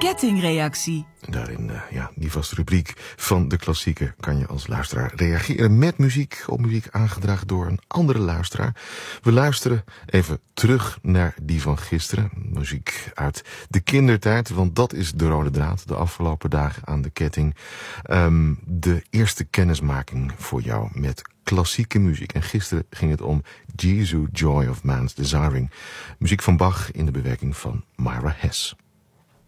kettingreactie. Daarin, die vaste rubriek van de klassieken kan je als luisteraar reageren met muziek op muziek aangedragen door een andere luisteraar. We luisteren even terug naar die van gisteren. Muziek uit de kindertijd, want dat is de rode draad de afgelopen dagen aan de ketting. De eerste kennismaking voor jou met klassieke muziek. En gisteren ging het om Jesu Joy of Man's Desiring. Muziek van Bach in de bewerking van Myra Hess.